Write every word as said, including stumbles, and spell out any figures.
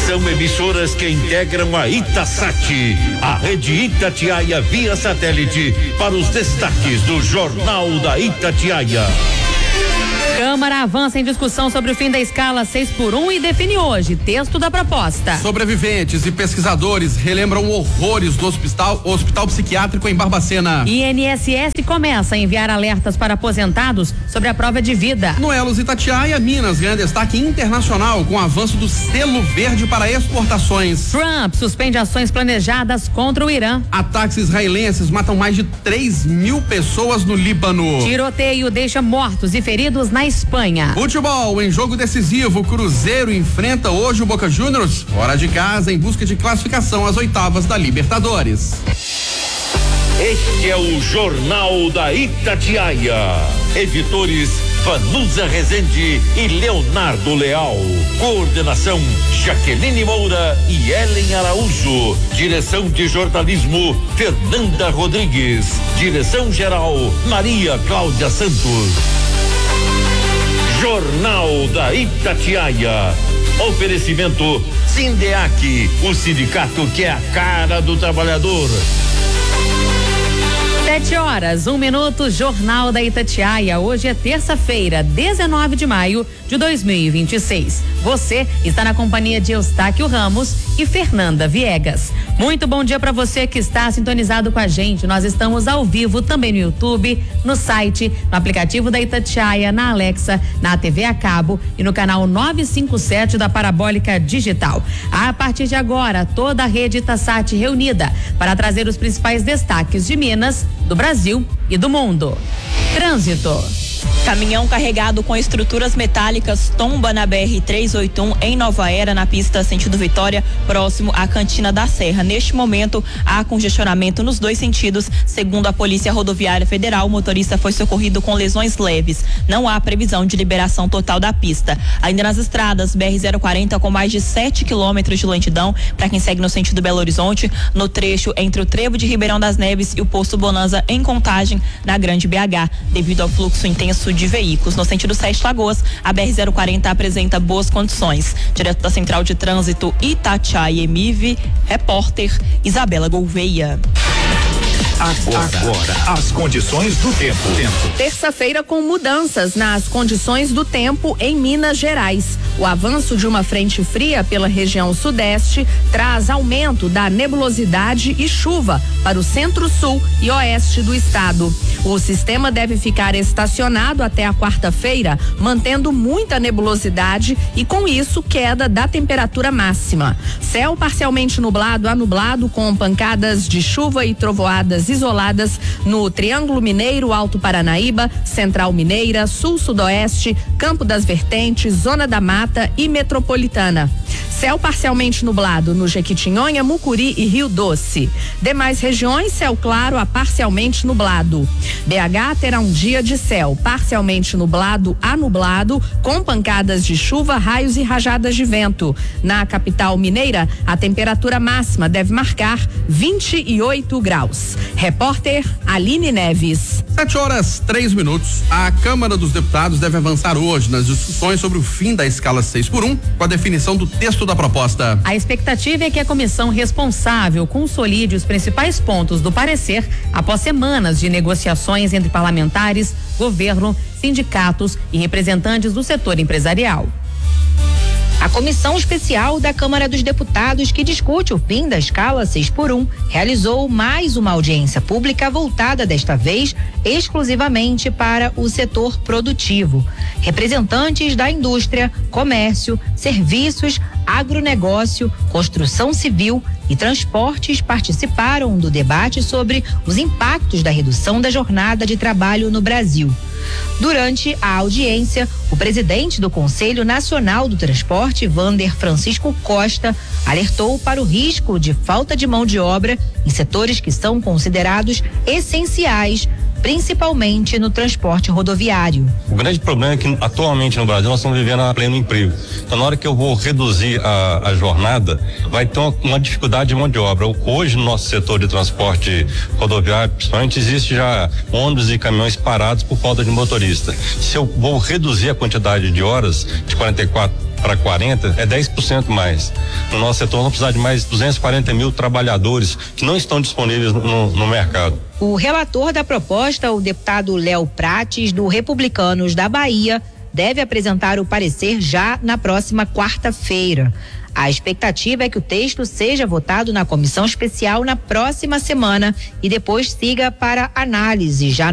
São emissoras que integram a Itasat, a rede Itatiaia via satélite, para os destaques do Jornal da Itatiaia. Câmara avança em discussão sobre o fim da escala seis por um e define hoje texto da proposta. Sobreviventes e pesquisadores relembram horrores do hospital, hospital psiquiátrico em Barbacena. I N S S começa a enviar alertas para aposentados sobre a prova de vida. No Elos Itatiaia, Minas ganha destaque internacional com o avanço do selo verde para exportações. Trump suspende ações planejadas contra o Irã. Ataques israelenses matam mais de três mil pessoas no Líbano. Tiroteio deixa mortos e feridos na Espanha. Futebol, em jogo decisivo, o Cruzeiro enfrenta hoje o Boca Juniors fora de casa em busca de classificação às oitavas da Libertadores. Este é o Jornal da Itatiaia. Editores Vanusa Rezende e Leonardo Leal. Coordenação Jaqueline Moura e Ellen Araújo. Direção de jornalismo Fernanda Rodrigues. Direção geral Maria Cláudia Santos. Jornal da Itatiaia. Oferecimento Sindeac, o sindicato que é a cara do trabalhador. Sete horas, um minuto, Jornal da Itatiaia. Hoje é terça-feira, dezenove de maio de dois mil e vinte e seis. Você está na companhia de Eustáquio Ramos e Fernanda Viegas. Muito bom dia para você que está sintonizado com a gente. Nós estamos ao vivo também no YouTube, no site, no aplicativo da Itatiaia, na Alexa, na T V a cabo e no canal novecentos e cinquenta e sete da Parabólica Digital. A partir de agora, toda a rede Itasat reunida para trazer os principais destaques de Minas, do Brasil e do mundo. Trânsito. Caminhão carregado com estruturas metálicas tomba na B R trezentos e oitenta e um em Nova Era, na pista sentido Vitória, próximo à Cantina da Serra. Neste momento, há congestionamento nos dois sentidos. Segundo a Polícia Rodoviária Federal, o motorista foi socorrido com lesões leves. Não há previsão de liberação total da pista. Ainda nas estradas, B R zero quarenta com mais de sete quilômetros de lentidão para quem segue no sentido Belo Horizonte, no trecho entre o Trevo de Ribeirão das Neves e o Posto Bonanza, em Contagem, na Grande B H, devido ao fluxo intenso de veículos. No sentido Sete Lagoas, a B R zero quarenta apresenta boas condições. Direto da Central de Trânsito Itatiaia e M I V, repórter Isabela Gouveia. Agora, Agora, as condições do tempo. tempo. Terça-feira com mudanças nas condições do tempo em Minas Gerais. O avanço de uma frente fria pela região sudeste traz aumento da nebulosidade e chuva para o centro-sul e oeste do estado. O sistema deve ficar estacionado até a quarta-feira, mantendo muita nebulosidade e, com isso, queda da temperatura máxima. Céu parcialmente nublado a nublado, com pancadas de chuva e trovoadas isoladas no Triângulo Mineiro, Alto Paranaíba, Central Mineira, Sul-Sudoeste, Campo das Vertentes, Zona da Mata e Metropolitana. Céu parcialmente nublado no Jequitinhonha, Mucuri e Rio Doce. Demais regiões, céu claro a parcialmente nublado. B H terá um dia de céu parcialmente nublado a nublado, com pancadas de chuva, raios e rajadas de vento. Na capital mineira, a temperatura máxima deve marcar vinte e oito graus. Repórter Aline Neves. Sete horas, três minutos. A Câmara dos Deputados deve avançar hoje nas discussões sobre o fim da escala seis por um, com a definição do texto da proposta. A expectativa é que a comissão responsável consolide os principais pontos do parecer após semanas de negociações entre parlamentares, governo, sindicatos e representantes do setor empresarial. A Comissão Especial da Câmara dos Deputados, que discute o fim da escala seis por um, realizou mais uma audiência pública voltada desta vez exclusivamente para o setor produtivo. Representantes da indústria, comércio, serviços, agronegócio, construção civil e transportes participaram do debate sobre os impactos da redução da jornada de trabalho no Brasil. Durante a audiência, o presidente do Conselho Nacional do Transporte, Wander Francisco Costa, alertou para o risco de falta de mão de obra em setores que são considerados essenciais, principalmente no transporte rodoviário. O grande problema é que atualmente no Brasil nós estamos vivendo a pleno emprego. Então, na hora que eu vou reduzir a, a jornada, vai ter uma, uma dificuldade de mão de obra. Hoje, no nosso setor de transporte rodoviário, principalmente, existe já ônibus e caminhões parados por falta de motorista. Se eu vou reduzir a quantidade de horas de quarenta e quatro para quarenta é dez por cento mais. No nosso setor vamos precisar de mais duzentos e quarenta mil trabalhadores que não estão disponíveis no, no mercado. O relator da proposta, o deputado Léo Prates, do Republicanos da Bahia, deve apresentar o parecer já na próxima quarta-feira. A expectativa é que o texto seja votado na comissão especial na próxima semana e depois siga para análise já